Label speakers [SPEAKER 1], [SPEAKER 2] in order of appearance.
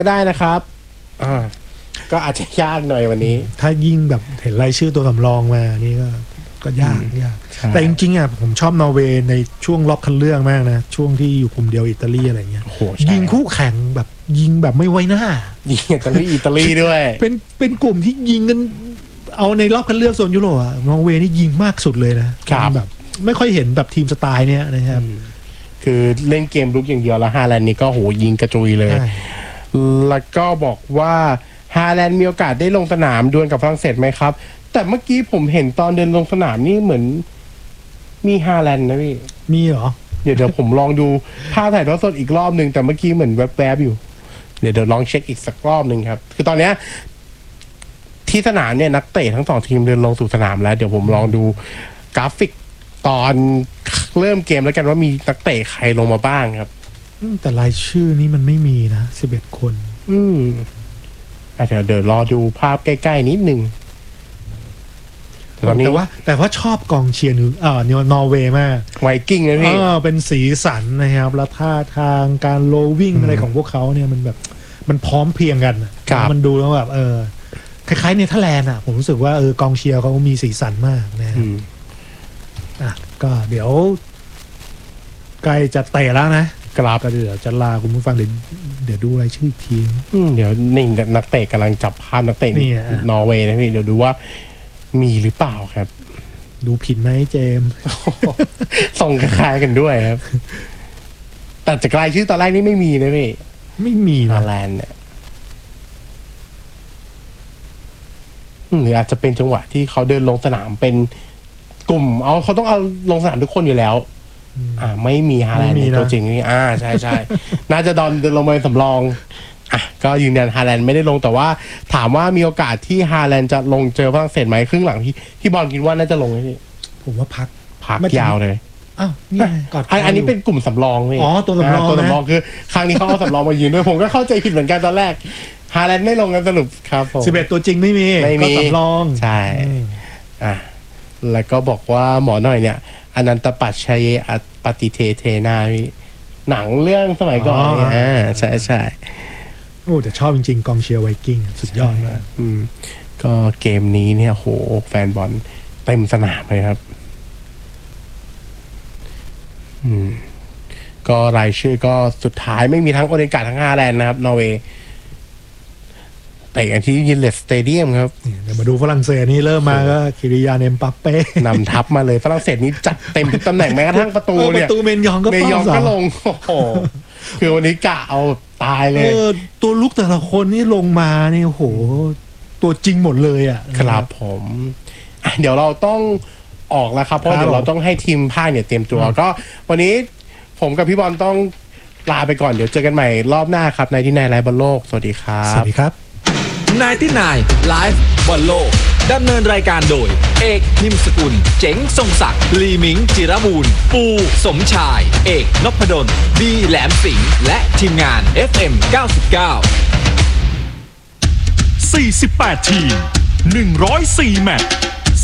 [SPEAKER 1] ก็ได้นะครับก็อาจจะยากหน่อยวันนี้
[SPEAKER 2] ถ้ายิ่งแบบเห็นรายชื่อตัวสำรองมานี่ก็ยากแต่จริงๆอ่ะผมชอบนอร์เวย์ในช่วงรอบคัดเลือกมากนะช่วงที่อยู่กลุ่มเดียวอิตาลีอะไรเงี้ยยิงคู่แข่งแบบยิงแบบไม่ไว้หน้า
[SPEAKER 1] ยิงอิตาลีด้วย
[SPEAKER 2] เป็นกลุ่มที่ยิงกันเอาในรอบคัดเลือกโซนยุโรปอะนอร์เวย์นี่ยิงมากสุดเลยนะแบบไม่ค่อยเห็นแบบทีมสไตล์เนี้ยนะครับ
[SPEAKER 1] คือเล่นเกมลุกอย่างเดียวแล้วฮาแลนด์นี่ก็โหยิงกระจุยเลยแล้วก็บอกว่าฮาแลนด์มีโอกาสได้ลงสนามดวลกับฝรั่งเศสไหมครับแต่เมื่อกี้ผมเห็นตอนเดินลงสนามนี่เหมือนมีฮาแลนด์นะพี่
[SPEAKER 2] มีเหรอ
[SPEAKER 1] เดี๋ยวผมลองดูภาพถ่ายทอดสดอีกรอบนึงแต่เมื่อกี้เหมือนแวบๆอยู่เดี๋ยวลองเช็คอีกสักรอบนึงครับคือตอนเนี้ยที่สนามเนี่ยนักเตะทั้งสองทีมเดินลงสู่สนามแล้วเดี๋ยวผมลองดูกราฟิกตอนเริ่มเกมแล้วกันว่ามีนักเตะใครลงมาบ้างครับ
[SPEAKER 2] แต่รายชื่อนี้มันไม่มีนะ11 คน
[SPEAKER 1] เดี๋ยวรอดูภาพใกล้ๆนิดนึง
[SPEAKER 2] แต่ว่าชอบกองเชียร์นอร์เวย์มาก
[SPEAKER 1] ไวกิ้งนะพี่
[SPEAKER 2] เป็นสีสันนะครับแล้วท่าทางการโลวิ่งอะไรของพวกเขาเนี่ยมันแบบมันพร้อมเพรียงกันมันดูแล้วแบบคล้ายๆเนเธอร์แลนด์อ่ะผมรู้สึกว่ากองเชียร์เขามีสีสันมากนะครับก็เดี๋ยวใกล้จะเตะแล้วนะครับก็เดี๋ยวจะลาคุณผู้ฟังเดี๋ยวดูรายชื่ออีกที
[SPEAKER 1] เดี๋ยวนี่นักเตะกำลังจับภาพนักเตะนอร์เวย์นะพี่เดี๋ยวดูว่ามีหรือเปล่าครับ
[SPEAKER 2] ดูผิดไหมเจม
[SPEAKER 1] ส่งคล้ายกันด้วยครับแต่จากรายชื่อตอนแรกนี่ไม่มีนะพี่
[SPEAKER 2] ไม่มี
[SPEAKER 1] ฮาแลนด์เนี่ยหรืออาจจะเป็นจังหวะที่เขาเดินลงสนามเป็นกลุ่มเขาต้องเอาลงสนามทุกคนอยู่แล้วไม่มีฮาแลนด์ในตัวจริงนี่ใช่น่าจะเดินลงมาสำรองก็ยืนยันฮาแลนด์ไม่ได้ลงแต่ว่าถามว่ามีโอกาสที่ฮาแลนด์จะลงเจอฝรั่งเศสไหมครึ่งหลังที่บอลคิดว่าน่าจะลงไหมพี่
[SPEAKER 2] ผมว่าพัก
[SPEAKER 1] ยาวเลย
[SPEAKER 2] นี่
[SPEAKER 1] อันนี้เป็นกลุ่มสำรองพี่
[SPEAKER 2] ตัวสำรอง
[SPEAKER 1] คือครั้งนี้เขาเอาสำรองมายืนด้วยผมก็เข้าใจผิดเหมือนกันตอนแรกฮาแลนด์ไม่ลงกันสรุปครับผม
[SPEAKER 2] 11 ตัวจริงไม่มีก็สำรอง
[SPEAKER 1] ใช่แล้วก็บอกว่าหมอหน่อยเนี่ยอนันตปัจชัยปฏิเทเทนาหนังเรื่องสมัยก่อนใช่
[SPEAKER 2] แต่ชอบจริงๆกองเชียร์ไวกิ้งสุดยอดมาก
[SPEAKER 1] ก็เกมนี้เนี่ยโหแฟนบอลเต็มสนามเลยครับก็รายชื่อก็สุดท้ายไม่มีทั้งโอเดนการ์ดทั้งฮาแลนด์นะครับนอร์เวย์เตะกันที่ยินเลสสเตเดียมครับ
[SPEAKER 2] เดี๋ยวมาดูฝรั่งเศสนี่เริ่มมาก็คิริยานเอ็มปัปเป้
[SPEAKER 1] นำทัพมาเลยฝรั่งเศสนี่จัดเต็มทุกตำแหน่งแม้กระทั่งประตูเนี่ย
[SPEAKER 2] ประตูเมนยอง
[SPEAKER 1] ก็ลงโอ้โหคือวันนี้กะเอาตายเลย
[SPEAKER 2] ตัวลุกแต่ละคนนี่ลงมานี่โอ้โหตัวจริงหมดเลย
[SPEAKER 1] ครับผมเดี๋ยวเราต้องออกแล้วครับเพราะเดี๋ยวเราต้องให้ทีมภาคเนี่ยเตรียมตัวก็วันนี้ผมกับพี่บอลต้องลาไปก่อนเดี๋ยวเจอกันใหม่รอบหน้าครับในที่นายไลฟ์บอลโลกสวัสดีครับ
[SPEAKER 2] สวัสดีครับ
[SPEAKER 3] นายที่นายไลฟ์บอลโลกดำเนินรายการโดยเอกนิมสกุลเจ๋งทรงศักดิ์ลีมิงจิรบูรณ์ปูสมชายเอกนพดลบีแหลมสิงห์และทีมงาน FM 99
[SPEAKER 4] 48 ทีม 104 แมตช์